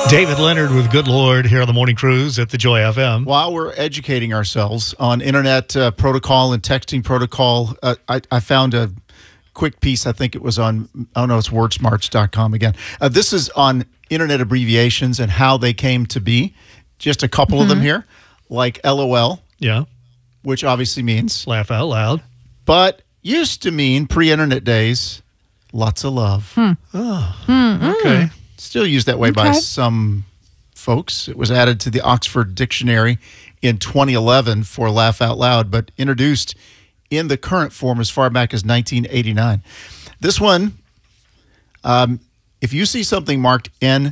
David Leonard with Good Lord here on the Morning Cruise at the Joy FM. While we're educating ourselves on internet protocol and texting protocol, I found a quick piece. I think it was on, it's wordsmarts.com again. This is on internet abbreviations and how they came to be. Just a couple of them here, like LOL. Yeah. Which obviously means laugh out loud. But used to mean pre-internet days, lots of love. Okay. Still used that way by some folks. It was added to the Oxford Dictionary in 2011 for laugh out loud, but introduced in the current form as far back as 1989. This one, if you see something marked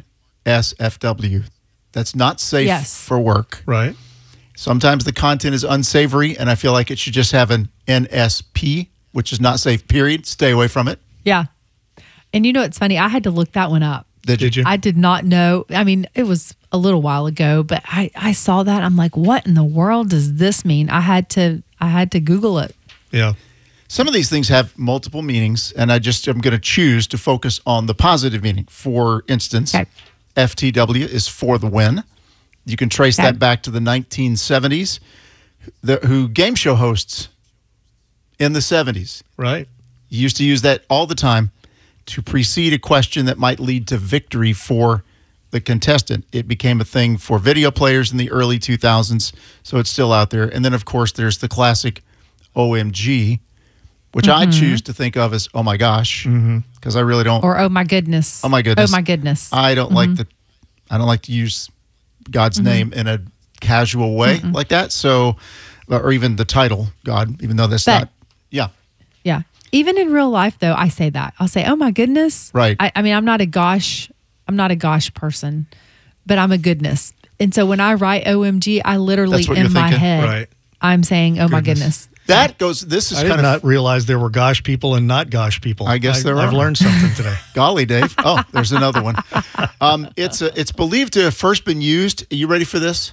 NSFW, that's not safe for work. Right. Sometimes the content is unsavory, and I feel like it should just have an NSP, which is not safe, period. Stay away from it. Yeah. And you know, it's funny. I had to look that one up. Did you? I did not know. I mean, it was a little while ago, but I saw that. I'm like, what in the world does this mean? I had to Google it. Yeah. Some of these things have multiple meanings, and I'm going to choose to focus on the positive meaning. For instance, FTW is for the win. You can trace that back to the 1970s, who game show hosts in the 70s. Right. Used to use that all the time to precede a question that might lead to victory for the contestant. It became a thing for video players in the early 2000s, so it's still out there. And then, of course, there's the classic OMG, which I choose to think of as oh my gosh, because I really don't. Or oh my goodness. Oh my goodness. Oh my goodness. I don't like to use God's name in a casual way like that. So, or even the title God, even though that's not. Yeah. Yeah. Even in real life, though, I say that. I'll say, oh, my goodness. Right. I mean, I'm not a gosh person, but I'm a goodness. And so when I write OMG, I literally, in my head, I'm saying, oh, my goodness. That goes, this is I did not realize there were gosh people and not gosh people. I guess there are. I've learned something today. Golly, Dave. Oh, there's another one. It's believed to have first been used, are you ready for this?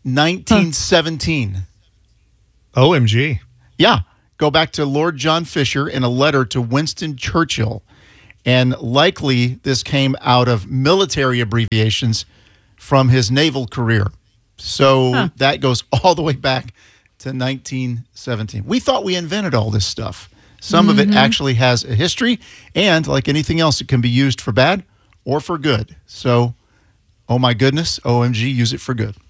1917. OMG. Yeah. Go back to Lord John Fisher in a letter to Winston Churchill. And likely this came out of military abbreviations from his naval career. So that goes all the way back to 1917. We thought we invented all this stuff. Some of it actually has a history, and like anything else, it can be used for bad or for good. So, oh my goodness, OMG, use it for good.